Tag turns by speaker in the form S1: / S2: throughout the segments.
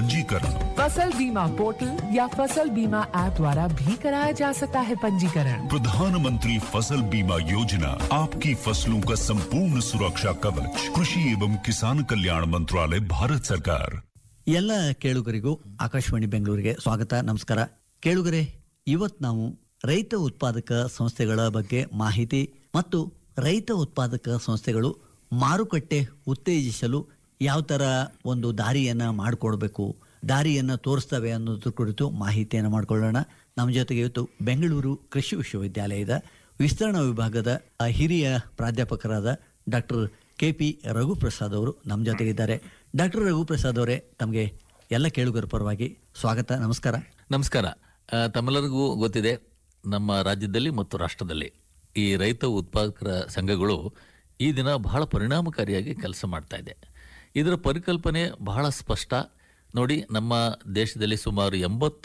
S1: पंजीकरण
S2: फसल बीमा पोर्टल या फसल बीमा ऐप द्वारा भी कराया जा सकता है पंजीकरण।
S1: प्रधानमंत्री फसल बीमा योजना आपकी फसलों का संपूर्ण सुरक्षा कवच। कृषि एवं किसान कल्याण मंत्रालय, भारत सरकार।
S3: ಎಲ್ಲ ಕೇಳುಗರಿಗೂ ಆಕಾಶವಾಣಿ ಬೆಂಗಳೂರಿಗೆ ಸ್ವಾಗತ, ನಮಸ್ಕಾರ. ಕೇಳುಗರೆ, ಇವತ್ತು ನಾವು ರೈತ ಉತ್ಪಾದಕ ಸಂಸ್ಥೆಗಳ ಬಗ್ಗೆ ಮಾಹಿತಿ ಮತ್ತು ರೈತ ಉತ್ಪಾದಕ ಸಂಸ್ಥೆಗಳು ಮಾರುಕಟ್ಟೆ ಉತ್ತೇಜಿಸಲು ಯಾವ ಥರ ಒಂದು ದಾರಿಯನ್ನು ಮಾಡಿಕೊಡ್ಬೇಕು, ದಾರಿಯನ್ನು ತೋರಿಸ್ತವೆ ಅನ್ನೋದ್ರ ಕುರಿತು ಮಾಹಿತಿಯನ್ನು ಮಾಡಿಕೊಳ್ಳೋಣ. ನಮ್ಮ ಜೊತೆಗೆ ಇವತ್ತು ಬೆಂಗಳೂರು ಕೃಷಿ ವಿಶ್ವವಿದ್ಯಾಲಯದ ವಿಸ್ತರಣಾ ವಿಭಾಗದ ಹಿರಿಯ ಪ್ರಾಧ್ಯಾಪಕರಾದ ಡಾಕ್ಟರ್ KP ರಘುಪ್ರಸಾದ್ ಅವರು ನಮ್ಮ ಜೊತೆಗಿದ್ದಾರೆ. ಡಾಕ್ಟರ್ ರಘುಪ್ರಸಾದ್ ಅವರೇ, ತಮಗೆ ಎಲ್ಲ ಕೇಳುಗರ ಪರವಾಗಿ ಸ್ವಾಗತ, ನಮಸ್ಕಾರ.
S4: ನಮಸ್ಕಾರ. ತಮ್ಮೆಲ್ಲರಿಗೂ ಗೊತ್ತಿದೆ, ನಮ್ಮ ರಾಜ್ಯದಲ್ಲಿ ಮತ್ತು ರಾಷ್ಟ್ರದಲ್ಲಿ ಈ ರೈತ ಉತ್ಪಾದಕರ ಸಂಘಗಳು ಈ ದಿನ ಬಹಳ ಪರಿಣಾಮಕಾರಿಯಾಗಿ ಕೆಲಸ ಮಾಡ್ತಾ ಇದೆ. ಇದರ ಪರಿಕಲ್ಪನೆ ಬಹಳ ಸ್ಪಷ್ಟ. ನೋಡಿ, ನಮ್ಮ ದೇಶದಲ್ಲಿ ಸುಮಾರು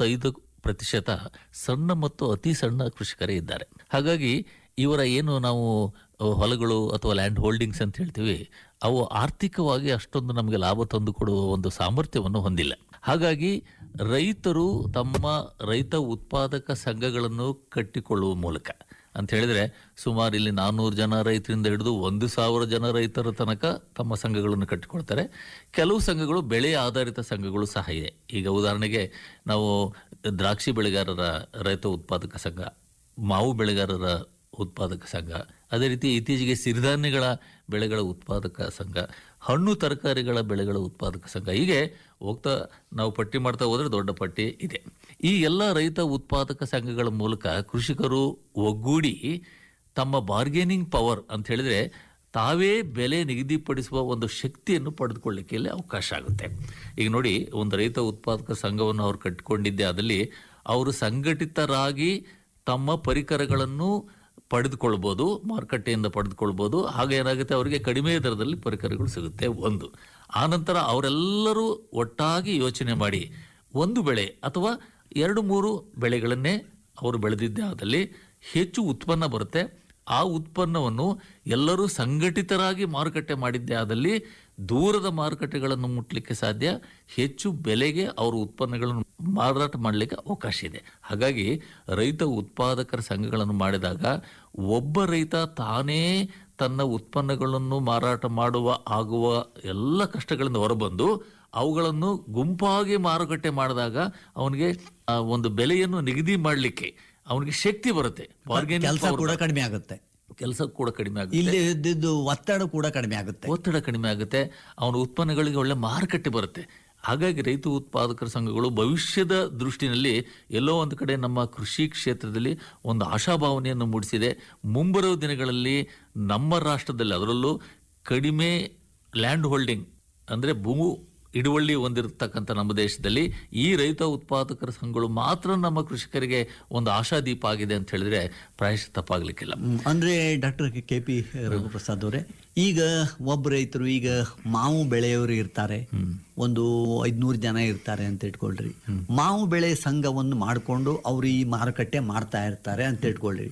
S4: 85% ಸಣ್ಣ ಮತ್ತು ಅತಿ ಸಣ್ಣ ಕೃಷಿಕರೇ ಇದ್ದಾರೆ. ಹಾಗಾಗಿ ಇವರ ಏನು ನಾವು ಹೊಲಗಳು ಅಥವಾ ಲ್ಯಾಂಡ್ ಹೋಲ್ಡಿಂಗ್ಸ್ ಅಂತ ಹೇಳ್ತೀವಿ, ಅವು ಆರ್ಥಿಕವಾಗಿ ಅಷ್ಟೊಂದು ನಮಗೆ ಲಾಭ ತಂದು ಕೊಡುವ ಒಂದು ಸಾಮರ್ಥ್ಯವನ್ನು ಹೊಂದಿಲ್ಲ. ಹಾಗಾಗಿ ರೈತರು ತಮ್ಮ ರೈತ ಉತ್ಪಾದಕ ಸಂಘಗಳನ್ನು ಕಟ್ಟಿಕೊಳ್ಳುವ ಮೂಲಕ ಅಂತ ಹೇಳಿದ್ರೆ ಸುಮಾರು ಇಲ್ಲಿ 400 ಜನ ರೈತರಿಂದ ಹಿಡಿದು 1,000 ಜನ ರೈತರ ತನಕ ತಮ್ಮ ಸಂಘಗಳನ್ನು ಕಟ್ಟಿಕೊಳ್ತಾರೆ. ಕೆಲವು ಸಂಘಗಳು ಬೆಳೆ ಆಧಾರಿತ ಸಂಘಗಳು ಸಹ ಇದೆ. ಈಗ ಉದಾಹರಣೆಗೆ ನಾವು ದ್ರಾಕ್ಷಿ ಬೆಳೆಗಾರರ ರೈತ ಉತ್ಪಾದಕ ಸಂಘ, ಮಾವು ಬೆಳೆಗಾರರ ಉತ್ಪಾದಕ ಸಂಘ, ಅದೇ ರೀತಿ ಇತ್ತೀಚೆಗೆ ಸಿರಿಧಾನ್ಯಗಳ ಬೆಳೆಗಳ ಉತ್ಪಾದಕ ಸಂಘ, ಹಣ್ಣು ತರಕಾರಿಗಳ ಬೆಳೆಗಳ ಉತ್ಪಾದಕ ಸಂಘ, ಹೀಗೆ ಹೋಗ್ತಾ ನಾವು ಪಟ್ಟಿ ಮಾಡ್ತಾ ಹೋದ್ರೆ ದೊಡ್ಡ ಪಟ್ಟಿ ಇದೆ. ಈ ಎಲ್ಲ ರೈತ ಉತ್ಪಾದಕ ಸಂಘಗಳ ಮೂಲಕ ಕೃಷಿಕರು ಒಗ್ಗೂಡಿ ತಮ್ಮ ಬಾರ್ಗೇನಿಂಗ್ ಪವರ್ ಅಂತ ಹೇಳಿದ್ರೆ ತಾವೇ ಬೆಲೆ ನಿಗದಿಪಡಿಸುವ ಒಂದು ಶಕ್ತಿಯನ್ನು ಪಡೆದುಕೊಳ್ಳಲಿಕ್ಕೆ ಇಲ್ಲಿ ಅವಕಾಶ ಆಗುತ್ತೆ. ಈಗ ನೋಡಿ, ಒಂದು ರೈತ ಉತ್ಪಾದಕ ಸಂಘವನ್ನು ಅವರು ಕಟ್ಟಿಕೊಂಡಿದ್ದೆ ಆದಲ್ಲಿ ಅವರು ಸಂಘಟಿತರಾಗಿ ತಮ್ಮ ಪರಿಕರಗಳನ್ನು ಪಡೆದುಕೊಳ್ಬೋದು, ಮಾರುಕಟ್ಟೆಯಿಂದ ಪಡೆದುಕೊಳ್ಬೋದು. ಹಾಗೆ ಏನಾಗುತ್ತೆ, ಅವರಿಗೆ ಕಡಿಮೆ ದರದಲ್ಲಿ ಪರಿಕರಗಳು ಸಿಗುತ್ತೆ. ಒಂದು ಆನಂತರ ಅವರೆಲ್ಲರೂ ಒಟ್ಟಾಗಿ ಯೋಚನೆ ಮಾಡಿ ಒಂದು ಬೆಳೆ ಅಥವಾ 2-3 ಬೆಳೆಗಳನ್ನೇ ಅವರು ಬೆಳೆದಿದ್ದೇ ಆದಲ್ಲಿ ಹೆಚ್ಚು ಉತ್ಪನ್ನ ಬರುತ್ತೆ. ಆ ಉತ್ಪನ್ನವನ್ನು ಎಲ್ಲರೂ ಸಂಘಟಿತರಾಗಿ ಮಾರುಕಟ್ಟೆ ಮಾಡಿದ್ದೇ ಆದಲ್ಲಿ ದೂರದ ಮಾರುಕಟ್ಟೆಗಳನ್ನು ಮುಟ್ಟಲಿಕ್ಕೆ ಸಾಧ್ಯ, ಹೆಚ್ಚು ಬೆಲೆಗೆ ಅವರ ಉತ್ಪನ್ನಗಳನ್ನು ಮಾರಾಟ ಮಾಡಲಿಕ್ಕೆ ಅವಕಾಶ ಇದೆ. ಹಾಗಾಗಿ ರೈತ ಉತ್ಪಾದಕರ ಸಂಘಗಳನ್ನು ಮಾಡಿದಾಗ ಒಬ್ಬ ರೈತ ತಾನೇ ತನ್ನ ಉತ್ಪನ್ನಗಳನ್ನು ಮಾರಾಟ ಆಗುವ ಎಲ್ಲ ಕಷ್ಟಗಳಿಂದ ಹೊರಬಂದು ಅವುಗಳನ್ನು ಗುಂಪಾಗಿ ಮಾರುಕಟ್ಟೆ ಮಾಡಿದಾಗ ಅವನಿಗೆ ಒಂದು ಬೆಲೆಯನ್ನು ನಿಗದಿ ಮಾಡಲಿಕ್ಕೆ ಅವನಿಗೆ ಶಕ್ತಿ ಬರುತ್ತೆ.
S3: ಕೆಲಸ ಕೂಡ ಕಡಿಮೆ ಆಗುತ್ತೆ,
S4: ಕೆಲಸ ಕೂಡ ಕಡಿಮೆ ಆಗುತ್ತೆ,
S3: ಇಲ್ಲಿ ಇದ್ದಿದ್ದು ಒತ್ತಡ ಕೂಡ ಕಡಿಮೆ ಆಗುತ್ತೆ, ಅವನ ಉತ್ಪನ್ನಗಳಿಗೆ ಒಳ್ಳೆ ಮಾರುಕಟ್ಟೆ ಬರುತ್ತೆ. ಹಾಗಾಗಿ ರೈತ ಉತ್ಪಾದಕರ ಸಂಘಗಳು ಭವಿಷ್ಯದ ದೃಷ್ಟಿನಲ್ಲಿ ಎಲ್ಲೋ ಒಂದು ಕಡೆ ನಮ್ಮ ಕೃಷಿ ಕ್ಷೇತ್ರದಲ್ಲಿ ಒಂದು ಆಶಾಭಾವನೆಯನ್ನು ಮೂಡಿಸಿದೆ. ಮುಂಬರುವ ದಿನಗಳಲ್ಲಿ ನಮ್ಮ ರಾಷ್ಟ್ರದಲ್ಲಿ, ಅದರಲ್ಲೂ ಕಡಿಮೆ ಲ್ಯಾಂಡ್ ಹೋಲ್ಡಿಂಗ್ ಅಂದರೆ ಭೂ ಹಿಡುವಳ್ಳಿ ಹೊಂದಿರತಕ್ಕಂಥ ನಮ್ಮ ದೇಶದಲ್ಲಿ ಈ ರೈತ ಉತ್ಪಾದಕರ ಸಂಘಗಳು ಮಾತ್ರ ನಮ್ಮ ಕೃಷಿಕರಿಗೆ ಒಂದು ಆಶಾದೀಪ ಆಗಿದೆ ಅಂತ ಹೇಳಿದ್ರೆ ಪ್ರಾಯಶಃ ತಪ್ಪಾಗ್ಲಿಕ್ಕಿಲ್ಲ. ಅಂದ್ರೆ ಡಾಕ್ಟರ್ KP ರಘುಪ್ರಸಾದ್ ಅವರೇ, ಈಗ ಒಬ್ಬ ರೈತರು ಈಗ ಮಾವು ಬೆಳೆಯವರು ಇರ್ತಾರೆ, ಒಂದು 500 ಜನ ಇರ್ತಾರೆ ಅಂತ ಇಟ್ಕೊಳ್ರಿ. ಮಾವು ಬೆಳೆ ಸಂಘವನ್ನು ಮಾಡಿಕೊಂಡು ಅವರು ಈ ಮಾರುಕಟ್ಟೆ ಮಾಡ್ತಾ ಇರ್ತಾರೆ ಅಂತ ಇಟ್ಕೊಳ್ರಿ.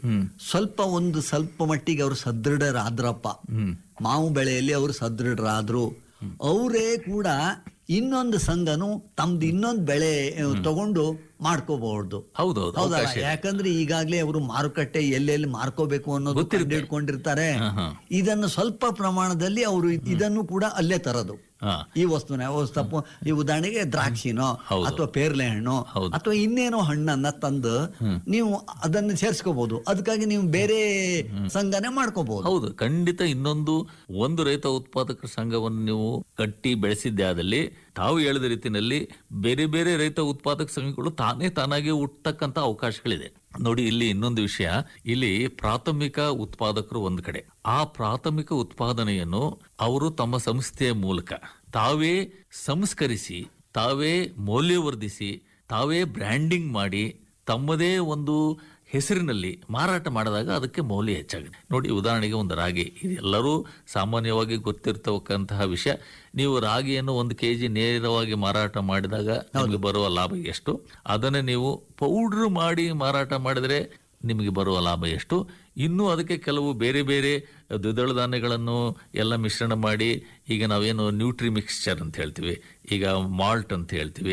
S3: ಸ್ವಲ್ಪ ಮಟ್ಟಿಗೆ ಅವರು ಸದೃಢರಾದ್ರಪ್ಪ, ಮಾವು ಬೆಳೆಯಲ್ಲಿ ಅವರು ಸದೃಢರಾದ್ರು, ಅವರೇ ಕೂಡ ಇನ್ನೊಂದು ಸಂಘನು ತಮ್ದು ಇನ್ನೊಂದು ಬೆಳೆ ತಗೊಂಡು ಮಾಡ್ಕೋಬಹುದು. ಹೌದಾ? ಯಾಕಂದ್ರೆ ಈಗಾಗಲೇ ಅವರು ಮಾರುಕಟ್ಟೆ ಎಲ್ಲೆಲ್ಲಿ ಮಾರ್ಕೋಬೇಕು ಅನ್ನೋದು ಹಿಡ್ಕೊಂಡಿರ್ತಾರೆ. ಇದನ್ನು ಸ್ವಲ್ಪ ಪ್ರಮಾಣದಲ್ಲಿ ಅವರು ಇದನ್ನು ಕೂಡ ಅಲ್ಲೇ ತರೋದು, ಈ ವಸ್ತುನ ಈ ಉದಾಹರಣೆಗೆ ದ್ರಾಕ್ಷಿನೋ ಅಥವಾ ಪೇರ್ಲೆ ಹಣ್ಣು ಅಥವಾ ಇನ್ನೇನೋ ಹಣ್ಣನ್ನ ತಂದು ನೀವು ಅದನ್ನು ಸೇರಿಸ್ಕೋಬಹುದು. ಅದಕ್ಕಾಗಿ ನೀವು ಬೇರೆ ಸಂಘನೇ ಮಾಡ್ಕೋಬಹುದು.
S4: ಹೌದು, ಖಂಡಿತ. ಒಂದು ರೈತ ಉತ್ಪಾದಕರ ಸಂಘವನ್ನು ನೀವು ಕಟ್ಟಿ ಬೆಳೆಸಿದ್ದೆ ಆದಲ್ಲಿ ತಾವು ಹೇಳಿದ ರೀತಿಯಲ್ಲಿ ಬೇರೆ ಬೇರೆ ರೈತ ಉತ್ಪಾದಕ ಸಂಘಗಳು ತಾನಾಗಿ ಹುಟ್ಟತಕ್ಕಂತ ಅವಕಾಶಗಳಿದೆ. ನೋಡಿ, ಇಲ್ಲಿ ಇನ್ನೊಂದು ವಿಷಯ, ಇಲ್ಲಿ ಪ್ರಾಥಮಿಕ ಉತ್ಪಾದಕರು ಒಂದು ಕಡೆ, ಆ ಪ್ರಾಥಮಿಕ ಉತ್ಪಾದನೆಯನ್ನು ಅವರು ತಮ್ಮ ಸಂಸ್ಥೆಯ ಮೂಲಕ ತಾವೇ ಸಂಸ್ಕರಿಸಿ, ತಾವೇ ಮೌಲ್ಯವರ್ಧಿಸಿ, ತಾವೇ ಬ್ರ್ಯಾಂಡಿಂಗ್ ಮಾಡಿ ತಮ್ಮದೇ ಒಂದು ಹೆಸರಿನಲ್ಲಿ ಮಾರಾಟ ಮಾಡಿದಾಗ ಅದಕ್ಕೆ ಮೌಲ್ಯ ಹೆಚ್ಚಾಗುತ್ತೆ. ನೋಡಿ, ಉದಾಹರಣೆಗೆ ಒಂದು ರಾಗಿ, ಇದೆಲ್ಲರೂ ಸಾಮಾನ್ಯವಾಗಿ ಗೊತ್ತಿರ್ತಕ್ಕಂತಹ ವಿಷಯ. ನೀವು ರಾಗಿಯನ್ನು 1 kg ನೇರವಾಗಿ ಮಾರಾಟ ಮಾಡಿದಾಗ ನಿಮಗೆ ಬರುವ ಲಾಭ ಎಷ್ಟು, ಅದನ್ನೇ ನೀವು ಪೌಡ್ರ್ ಮಾಡಿ ಮಾರಾಟ ಮಾಡಿದರೆ ನಿಮಗೆ ಬರುವ ಲಾಭ ಎಷ್ಟು. ಇನ್ನೂ ಅದಕ್ಕೆ ಕೆಲವು ಬೇರೆ ಬೇರೆ ದ್ವಿದಳ ಧಾನ್ಯಗಳನ್ನು ಎಲ್ಲ ಮಿಶ್ರಣ ಮಾಡಿ, ಈಗ ನಾವೇನು ನ್ಯೂಟ್ರಿ ಮಿಕ್ಸ್ಚರ್ ಅಂತ ಹೇಳ್ತೀವಿ, ಈಗ ಮಾಲ್ಟ್ ಅಂತ ಹೇಳ್ತೀವಿ,